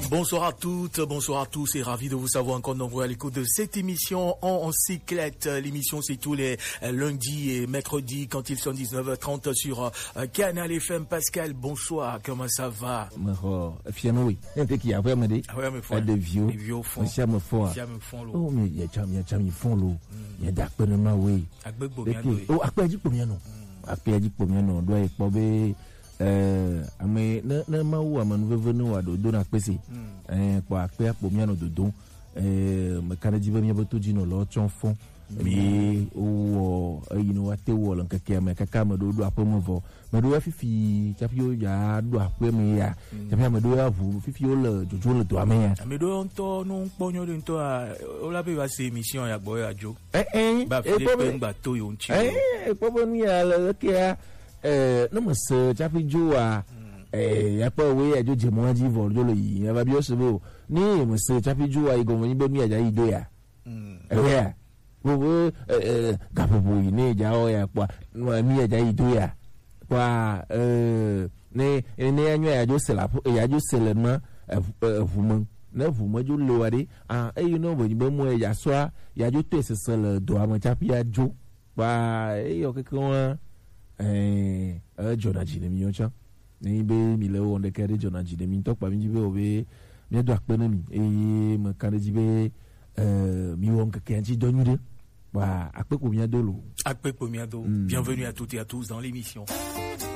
Bonsoir à toutes, bonsoir à tous et ravi de vous savoir encore nombreux à l'écoute de cette émission en cyclette. L'émission c'est tous les lundis et mercredis quand ils sont 19h30 sur Canal FM. Pascal, bonsoir, comment ça va? Oui, qui a vraiment dit de vieux fond. Oh mais il y a fond l'eau. Il y a d'accompagnement oui. Oh après dit combien non? Après dit combien non doit être pas ame na mawu amanuveve wa do na pese kwa akpe apomia no dodo me kana jibe mi boto jino lo chonfon mi o yino wate wo lo nkeke me kaka me do apomovo me do fifi chapio ya do apwe me ya chapia me do avu fifi o le jojo le do ame ya me do onto no ponyo de nto o la be va se émission ya boy ajo ba fi pe ngba to yo nchi popo ni ya le ke no me se chapi joa ya pa we ajo je mo aji vol jo lo yi ya ba bi o sebo ni me se chapi joa igo mo ni be mi aja ido ya ya wo gapopo yi ni ja o ya pa mi aja ido ya pa ne anyo ya jo sela ya jo sele ma vumo na vumo jo lo ade you know when be mo ya so ya jo to sele do am chapi ajo pa yo kekon Jonah Jinemi yocha ni be mi le won de kere Jonah Jinemi tok pa mi jibe obe mi do akpena mi me kare jibe mi won ke kenji donyude wa akpepo mi adolo bienvenue à toutes et à tous dans l'émission.